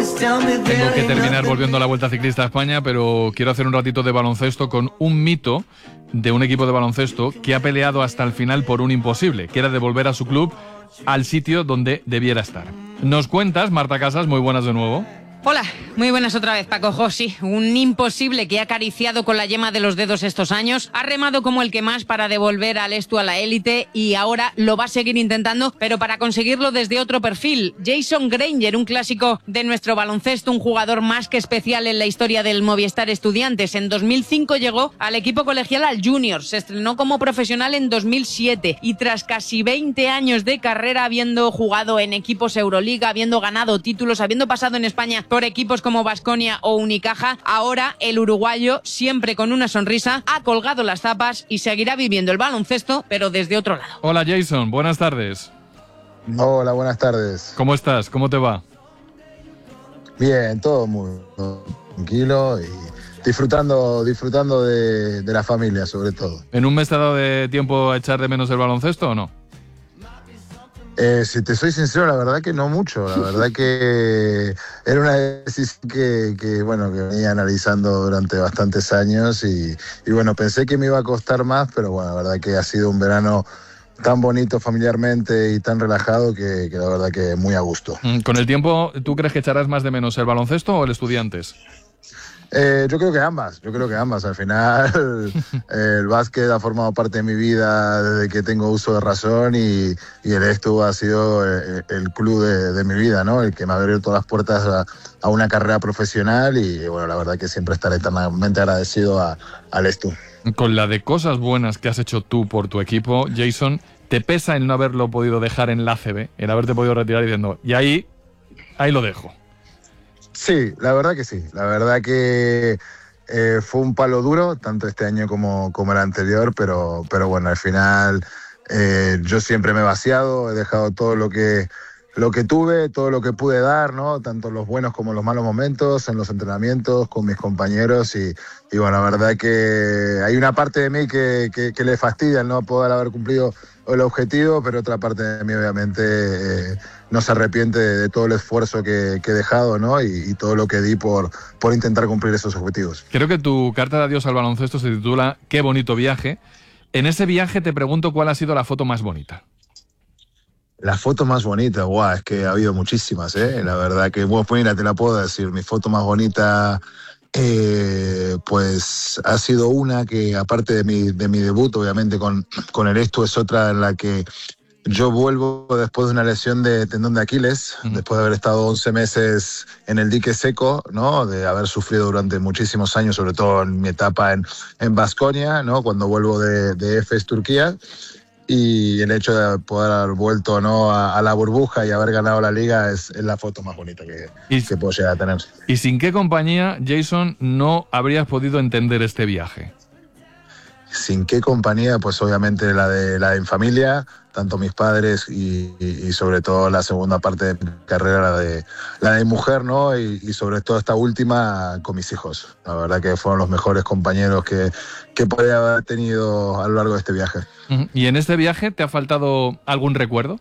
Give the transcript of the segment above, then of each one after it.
Tengo que terminar volviendo a la Vuelta Ciclista a España, pero quiero hacer un ratito de baloncesto con un mito de un equipo de baloncesto que ha peleado hasta el final por un imposible, que era devolver a su club al sitio donde debiera estar. Nos cuentas, Marta Casas, muy buenas de nuevo. Hola, muy buenas otra vez, Paco Jossi. Un imposible que ha acariciado con la yema de los dedos estos años, ha remado como el que más para devolver al Estu a la élite y ahora lo va a seguir intentando, pero para conseguirlo desde otro perfil. Jason Granger, un clásico de nuestro baloncesto, un jugador más que especial en la historia del Movistar Estudiantes. En 2005 llegó al equipo colegial al Junior, se estrenó como profesional en 2007 y tras casi 20 años de carrera, habiendo jugado en equipos Euroliga, habiendo ganado títulos, habiendo pasado en España por equipos como Baskonia o Unicaja, ahora el uruguayo, siempre con una sonrisa, ha colgado las zapas y seguirá viviendo el baloncesto, pero desde otro lado. Hola Jason, buenas tardes. Hola, buenas tardes. ¿Cómo estás? ¿Cómo te va? Bien, todo muy tranquilo y disfrutando de la familia, sobre todo. ¿En un mes te ha dado de tiempo a echar de menos el baloncesto o no? Si te soy sincero, la verdad que no mucho. La verdad que era una decisión que venía analizando durante bastantes años y bueno, pensé que me iba a costar más, pero bueno, la verdad que ha sido un verano tan bonito familiarmente y tan relajado que la verdad que muy a gusto. Con el tiempo, ¿tú crees que echarás más de menos el baloncesto o el Estudiantes? Yo creo que ambas. Al final el básquet ha formado parte de mi vida desde que tengo uso de razón y el Estu ha sido el club de mi vida, ¿no? El que me ha abierto las puertas a una carrera profesional y bueno, la verdad que siempre estaré eternamente agradecido al Estu. Con la de cosas buenas que has hecho tú por tu equipo, Jason, ¿te pesa el no haberlo podido dejar en la ACB? El haberte podido retirar diciendo, y ahí lo dejo. Sí, la verdad que sí. La verdad que fue un palo duro, tanto este año como el anterior, pero bueno, al final yo siempre me he vaciado, he dejado todo lo que tuve, todo lo que pude dar, ¿no? Tanto los buenos como los malos momentos, en los entrenamientos, con mis compañeros y bueno, la verdad que hay una parte de mí que le fastidia el no poder haber cumplido el objetivo, pero otra parte de mí obviamente no se arrepiente de todo el esfuerzo que he dejado, ¿no? Y todo lo que di por intentar cumplir esos objetivos. Creo que tu carta de adiós al baloncesto se titula Qué bonito viaje. En ese viaje te pregunto cuál ha sido la foto más bonita. La foto más bonita, es que ha habido muchísimas, ¿eh? La verdad que, pues mira, te la puedo decir, mi foto más bonita pues ha sido una que, aparte de mi debut, obviamente con el Estu, es otra en la que yo vuelvo después de una lesión de tendón de Aquiles, después de haber estado 11 meses en el dique seco, ¿no? De haber sufrido durante muchísimos años, sobre todo en mi etapa en Baskonia, ¿no? Cuando vuelvo de Efes, Turquía. Y el hecho de poder haber vuelto, ¿no? a la burbuja y haber ganado la liga es la foto más bonita que puedo llegar a tener. ¿Y sin qué compañía, Jason, no habrías podido entender este viaje? ¿Sin qué compañía? Pues obviamente la de mi familia, tanto mis padres y sobre todo la segunda parte de mi carrera, la de mujer, ¿no? Y sobre todo esta última con mis hijos. La verdad que fueron los mejores compañeros que podía haber tenido a lo largo de este viaje. ¿Y en este viaje te ha faltado algún recuerdo?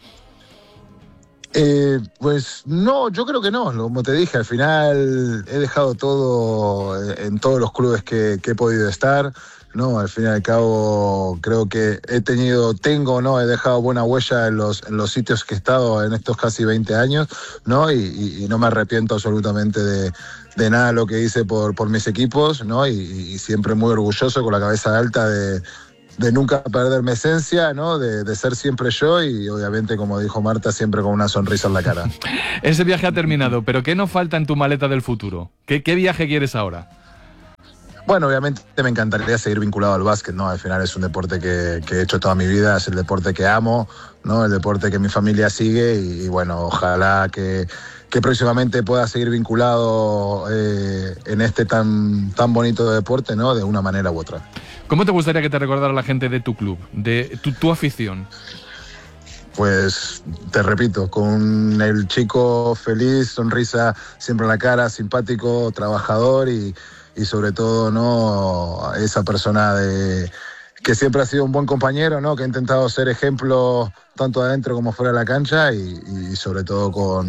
Pues no, yo creo que no. Como te dije, al final he dejado todo en todos los clubes que he podido estar. No, al fin y al cabo creo que he dejado buena huella en los sitios que he estado en estos casi 20 años, ¿no? Y no me arrepiento absolutamente de nada de lo que hice por mis equipos, ¿no? Y siempre muy orgulloso, con la cabeza alta de nunca perderme esencia, ¿no? De ser siempre yo y obviamente, como dijo Marta, siempre con una sonrisa en la cara. Ese viaje ha terminado, pero ¿qué nos falta en tu maleta del futuro? ¿Qué viaje quieres ahora? Bueno, obviamente me encantaría seguir vinculado al básquet, ¿no? Al final es un deporte que he hecho toda mi vida, es el deporte que amo, ¿no? El deporte que mi familia sigue y bueno, ojalá que próximamente pueda seguir vinculado en este tan bonito deporte, ¿no? De una manera u otra. ¿Cómo te gustaría que te recordara la gente de tu club, de tu afición? Pues te repito, con el chico feliz, sonrisa siempre en la cara, simpático, trabajador y sobre todo, ¿no? Esa persona que siempre ha sido un buen compañero, ¿no? Que ha intentado ser ejemplo tanto adentro como fuera de la cancha y sobre todo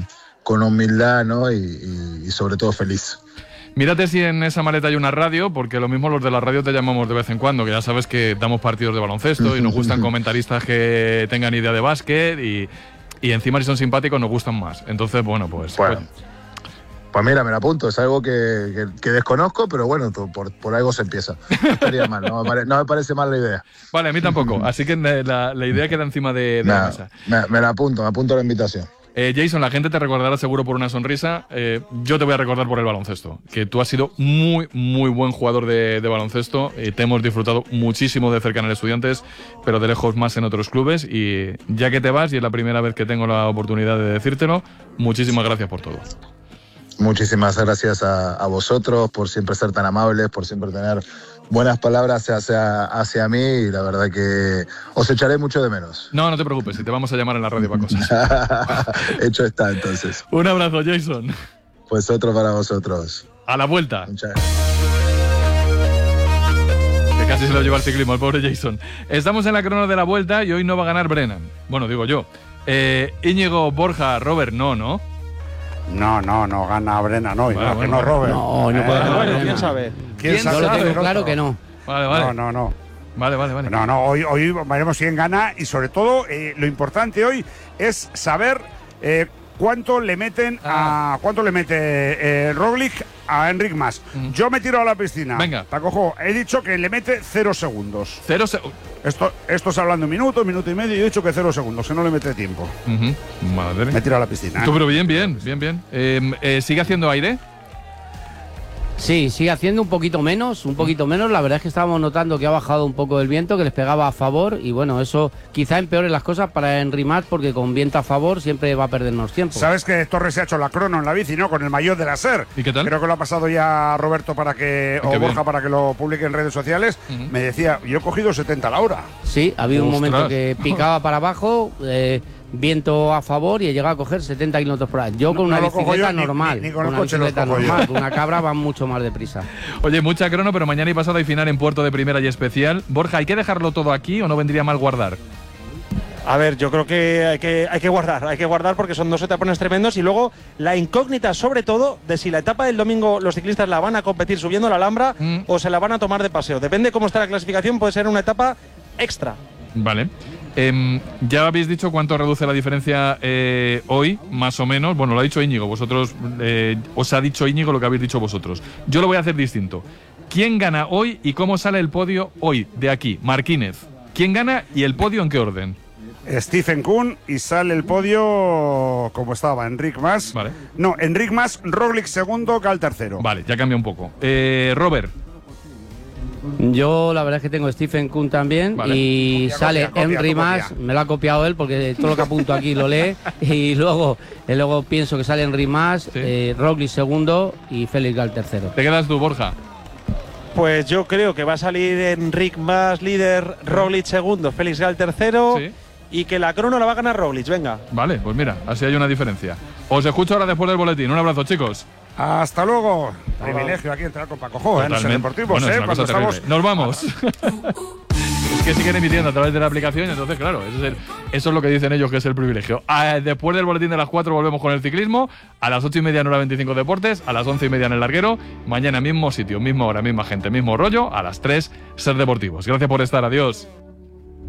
con humildad, ¿no? Y sobre todo feliz. Mírate si en esa maleta hay una radio, porque lo mismo los de la radio te llamamos de vez en cuando, que ya sabes que damos partidos de baloncesto y nos gustan comentaristas que tengan idea de básquet y encima si son simpáticos nos gustan más. Entonces, bueno, pues mira, me la apunto. Es algo que desconozco, pero bueno, por algo se empieza. No estaría mal, no me parece mal la idea. Vale, a mí tampoco. Así que la idea queda encima de la mesa. Me la apunto, la invitación. Jason, la gente te recordará seguro por una sonrisa. Yo te voy a recordar por el baloncesto, que tú has sido muy, muy buen jugador de baloncesto. Te hemos disfrutado muchísimo de cerca en el Estudiantes, pero de lejos más en otros clubes. Y ya que te vas, y es la primera vez que tengo la oportunidad de decírtelo, muchísimas gracias por todo. Muchísimas gracias a vosotros por siempre ser tan amables, por siempre tener buenas palabras hacia mí, y la verdad que os echaré mucho de menos. No te preocupes, si te vamos a llamar en la radio para cosas. Hecho está, entonces. Un abrazo, Jason. Pues otro para vosotros. A la vuelta. Muchas gracias. Que casi se lo lleva el ciclismo, el pobre Jason. Estamos en la crono de la vuelta y hoy no va a ganar Brennan. Bueno, digo yo. Íñigo, Borja, Robert, no. No, gana Brennan hoy. Bueno, que no Robert. No, puede ganar. Bueno, ¿quién sabe? ¿Quién sabe? Yo lo tengo claro que no. Vale. No. Vale. No, hoy veremos quién gana, y sobre todo lo importante hoy es saber cuánto le mete Roglic a Enric Mas. Yo me tiro a la piscina. Venga. Tacojo, he dicho que le mete 0 segundos. Esto es hablando minuto y medio, y he dicho que 0 segundos, que no le mete tiempo. Madre. Me tiro a la piscina. Tú, pero bien. ¿Sigue haciendo aire? Sí, sigue haciendo un poquito menos. La verdad es que estábamos notando que ha bajado un poco el viento, que les pegaba a favor, y bueno, eso quizá empeore las cosas para Enric Mas, porque con viento a favor siempre va a perdernos tiempo. Sabes que Torres se ha hecho la crono en la bici, ¿no? Con el maillot de la SER. ¿Y qué tal? Creo que lo ha pasado ya a Roberto Borja para que lo publique en redes sociales. Me decía, yo he cogido 70 a la hora. Sí, ha habido un ¡Ostras! momento que picaba para abajo, viento a favor, y he llegado a coger 70 kilómetros por hora. Yo con una bicicleta normal. Ni con el coche lo cojo yo. Con una cabra va mucho más deprisa. Oye, mucha crono, pero mañana y pasado hay final en Puerto de Primera y Especial. Borja, ¿hay que dejarlo todo aquí o no vendría mal guardar? A ver, yo creo que hay que guardar porque son 2 etapones tremendos, y luego la incógnita sobre todo de si la etapa del domingo los ciclistas la van a competir subiendo la Alhambra o se la van a tomar de paseo. Depende cómo está la clasificación, puede ser una etapa extra. Vale. Ya habéis dicho cuánto reduce la diferencia hoy, más o menos. Bueno, lo ha dicho Íñigo, vosotros os ha dicho Íñigo lo que habéis dicho vosotros. Yo lo voy a hacer distinto. ¿Quién gana hoy y cómo sale el podio hoy, de aquí? Marquínez. ¿Quién gana y el podio en qué orden? Stephen Kuhn, y sale el podio como estaba, Enric Mas. Vale. No, Enric Mas, Roglic segundo, Gal tercero. Vale, ya cambia un poco. Robert. Yo la verdad es que tengo Stephen Kuhn también, vale. Y sale Enric Mas, me lo ha copiado él porque todo lo que apunto aquí lo lee, y luego pienso que sale Enric Mas, sí. Roglic segundo y Félix Gal tercero. ¿Te quedas tú, Borja? Pues yo creo que va a salir Enric Mas líder, Roglic segundo, Félix Gal tercero, sí. Y que la crono la va a ganar Roglic, venga. Vale, pues mira, así hay una diferencia. Os escucho ahora después del boletín. Un abrazo, chicos. Hasta luego. Privilegio aquí entrar con Paco Jo, en los deportivos, bueno, cuando estamos. Nos vamos. Es que siguen emitiendo a través de la aplicación, entonces, claro, eso es lo que dicen ellos que es el privilegio. Después del boletín de las 4 volvemos con el ciclismo. A las 8:30 en Hora 25 Deportes, a las 11:30 en El Larguero. Mañana mismo sitio, misma hora, misma gente, mismo rollo. A las 3, Ser Deportivos. Gracias por estar, adiós.